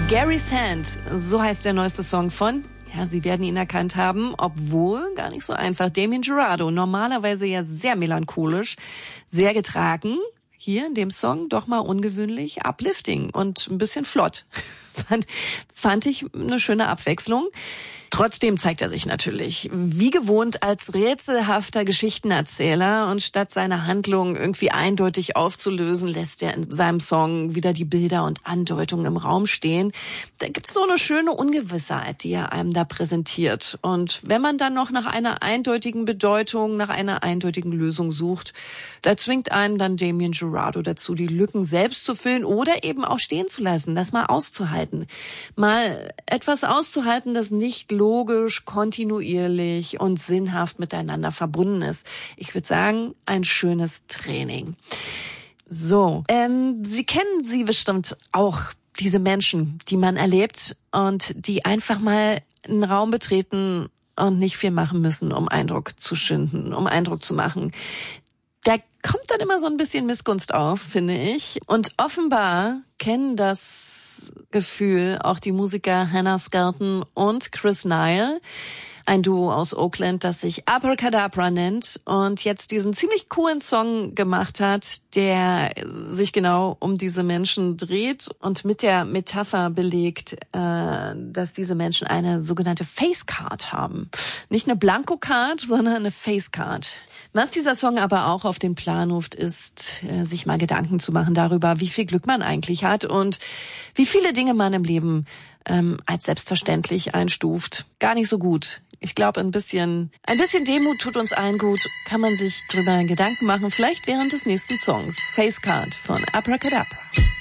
Gary Sand, so heißt der neueste Song von, ja, Sie werden ihn erkannt haben, obwohl gar nicht so einfach. Damien Jurado, normalerweise ja sehr melancholisch, sehr getragen. Hier in dem Song doch mal ungewöhnlich uplifting und ein bisschen flott. Fand ich eine schöne Abwechslung. Trotzdem zeigt er sich natürlich, wie gewohnt, als rätselhafter Geschichtenerzähler, und statt seine Handlung irgendwie eindeutig aufzulösen, lässt er in seinem Song wieder die Bilder und Andeutungen im Raum stehen. Da gibt's so eine schöne Ungewissheit, die er einem da präsentiert. Und wenn man dann noch nach einer eindeutigen Bedeutung, nach einer eindeutigen Lösung sucht, da zwingt einen dann Damien Jurado dazu, die Lücken selbst zu füllen oder eben auch stehen zu lassen, das mal auszuhalten. Mal etwas auszuhalten, das nicht logisch, kontinuierlich und sinnhaft miteinander verbunden ist. Ich würde sagen, ein schönes Training. So, Sie kennen sie bestimmt auch, diese Menschen, die man erlebt und die einfach mal einen Raum betreten und nicht viel machen müssen, um Eindruck zu schinden, um Eindruck zu machen. Da kommt dann immer so ein bisschen Missgunst auf, finde ich. Und offenbar kennen das Gefühl auch die Musiker Hannah Skelton und Chris Nile, ein Duo aus Oakland, das sich Abracadabra nennt und jetzt diesen ziemlich coolen Song gemacht hat, der sich genau um diese Menschen dreht und mit der Metapher belegt, dass diese Menschen eine sogenannte Facecard haben. Nicht eine Blankocard, sondern eine Facecard. Was dieser Song aber auch auf den Plan ruft, ist, sich mal Gedanken zu machen darüber, wie viel Glück man eigentlich hat und wie viele Dinge man im Leben als selbstverständlich einstuft. Gar nicht so gut. Ich glaube, ein bisschen Demut tut uns allen gut. Kann man sich drüber Gedanken machen, vielleicht während des nächsten Songs. Facecard von Abracadabra.